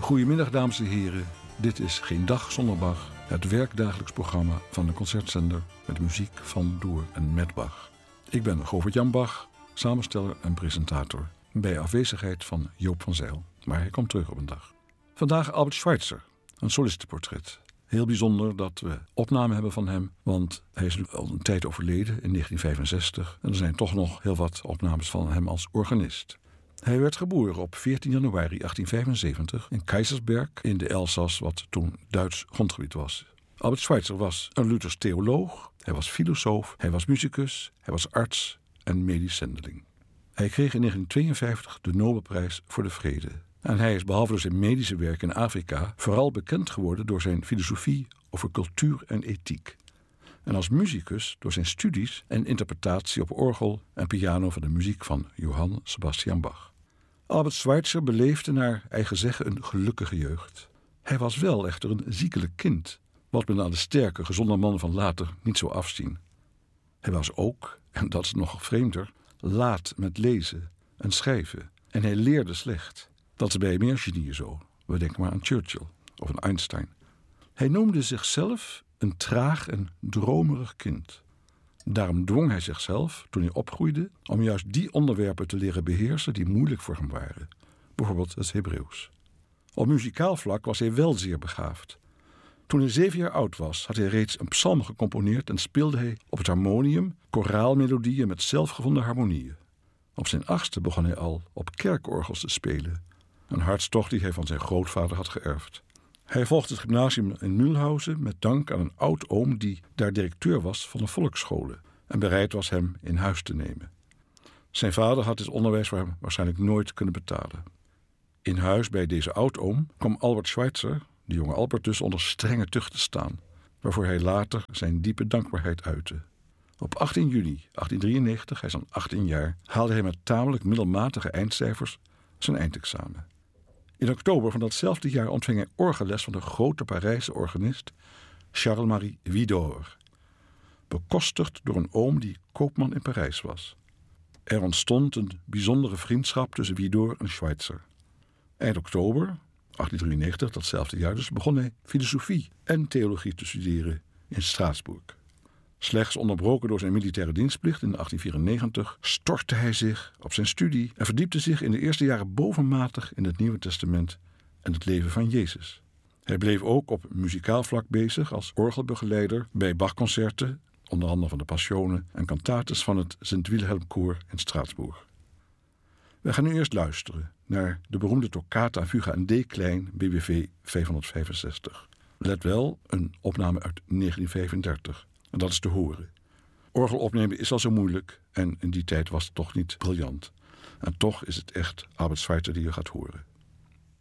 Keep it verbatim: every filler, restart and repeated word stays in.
Goedemiddag, dames en heren. Dit is Geen Dag Zonder Bach, het werkdagelijks programma van de Concertzender met muziek van, door en met Bach. Ik ben Govert-Jan Bach, samensteller en presentator, bij afwezigheid van Joop van Zijl, maar hij komt terug op een dag. Vandaag Albert Schweitzer, een solistenportret. Heel bijzonder dat we opname hebben van hem, want hij is al een tijd overleden in negentien vijfenzestig en er zijn toch nog heel wat opnames van hem als organist. Hij werd geboren op veertien januari achttien vijfenzeventig in Keizersberg in de Elzas, wat toen Duits grondgebied was. Albert Schweitzer was een Luthers theoloog, hij was filosoof, hij was musicus, hij was arts en medisch zendeling. Hij kreeg in negentien tweeënvijftig de Nobelprijs voor de Vrede. En hij is behalve door zijn medische werk in Afrika vooral bekend geworden door zijn filosofie over cultuur en ethiek. En als musicus door zijn studies en interpretatie op orgel en piano van de muziek van Johann Sebastian Bach. Albert Schweitzer beleefde naar eigen zeggen een gelukkige jeugd. Hij was wel echter een ziekelijk kind, wat men aan de sterke, gezonde mannen van later niet zou afzien. Hij was ook, en dat is nog vreemder, laat met lezen en schrijven. En hij leerde slecht. Dat is bij meer genieën zo. We denken maar aan Churchill of aan Einstein. Hij noemde zichzelf een traag en dromerig kind. Daarom dwong hij zichzelf, toen hij opgroeide, om juist die onderwerpen te leren beheersen die moeilijk voor hem waren. Bijvoorbeeld het Hebreeuws. Op muzikaal vlak was hij wel zeer begaafd. Toen hij zeven jaar oud was, had hij reeds een psalm gecomponeerd en speelde hij op het harmonium koraalmelodieën met zelfgevonden harmonieën. Op zijn achtste begon hij al op kerkorgels te spelen, een hartstocht die hij van zijn grootvader had geërfd. Hij volgde het gymnasium in Mühlhausen met dank aan een oud oom die daar directeur was van de volksscholen en bereid was hem in huis te nemen. Zijn vader had dit onderwijs voor hem waarschijnlijk nooit kunnen betalen. In huis bij deze oud-oom kwam Albert Schweitzer, de jonge Albert dus, onder strenge tucht te staan, waarvoor hij later zijn diepe dankbaarheid uitte. Op achttien juli achttien drieënnegentig, hij is dan achttien jaar, haalde hij met tamelijk middelmatige eindcijfers zijn eindexamen. In oktober van datzelfde jaar ontving hij orgelles van de grote Parijse organist Charles-Marie Widor, bekostigd door een oom die koopman in Parijs was. Er ontstond een bijzondere vriendschap tussen Widor en Schweitzer. Eind oktober achttien drieënnegentig, datzelfde jaar dus, begon hij filosofie en theologie te studeren in Straatsburg. Slechts onderbroken door zijn militaire dienstplicht in achttien vierennegentig stortte hij zich op zijn studie en verdiepte zich in de eerste jaren bovenmatig in het Nieuwe Testament en het leven van Jezus. Hij bleef ook op muzikaal vlak bezig als orgelbegeleider bij Bachconcerten, onder andere van de Passionen en cantates van het Sint-Wilhelm-koor in Straatsburg. We gaan nu eerst luisteren naar de beroemde toccata Fuga in D-klein B W V vijfhonderdvijfenzestig. Let wel, een opname uit negentien vijfendertig. En dat is te horen. Orgel opnemen is al zo moeilijk en in die tijd was het toch niet briljant. En toch is het echt Albert Schweitzer die je gaat horen.